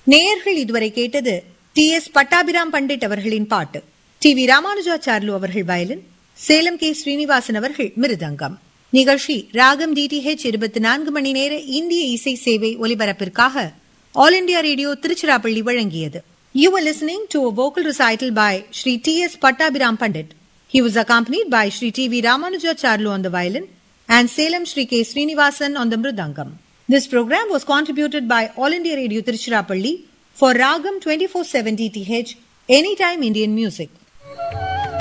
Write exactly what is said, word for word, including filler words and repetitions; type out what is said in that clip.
நேயர்கள் இதுவரை கேட்டது டி எஸ் பட்டாபிராம் பண்டிட் அவர்களின் பாட்டு. டி வி ராமானுஜாச்சார்லு அவர்கள் வயலின், சேலம் கே ஸ்ரீனிவாசன் அவர்கள் மிருதங்கம். நிகழ்ச்சி ராகம் டிடிஹெச் இருபத்தி நான்கு மணி நேர இந்திய இசை சேவை ஒலிபரப்பிற்காக ஆல் இண்டியா ரேடியோ திருச்சிராப்பள்ளி வழங்கியது. You were listening to a vocal recital by Shri T S Pattabhiram Pandit. He was accompanied by Shri T V Ramanujacharlu on the violin and Salem Shri K Srinivasan on the mridangam. This program was contributed by All India Radio Tiruchirappalli for Ragam twenty-four seven D T H, Anytime Indian Music.